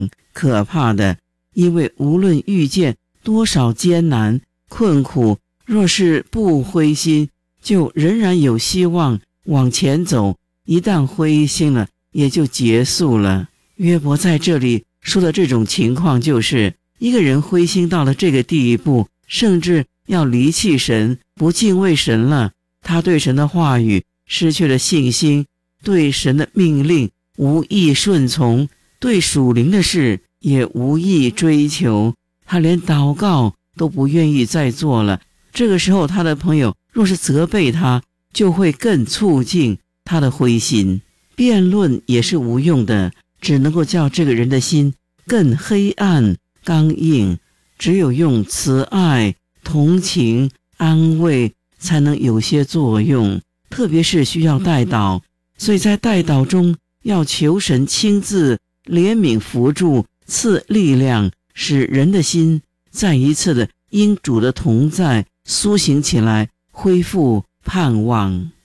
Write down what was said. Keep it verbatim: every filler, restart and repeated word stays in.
可怕的，因为无论遇见多少艰难困苦，若是不灰心，就仍然有希望往前走，一旦灰心了，也就结束了。约伯在这里说的这种情况，就是一个人灰心到了这个地步，甚至要离弃神，不敬畏神了，他对神的话语失去了信心，对神的命令无意顺从，对属灵的事也无意追求，他连祷告都不愿意再做了。这个时候他的朋友若是责备他，就会更促进他的灰心。辩论也是无用的，只能够叫这个人的心更黑暗刚硬，只有用慈爱同情安慰才能有些作用，特别是需要代祷，所以在代祷中要求神亲自怜悯扶助，赐力量，使人的心再一次的因主的同在苏醒起来，恢复盼望。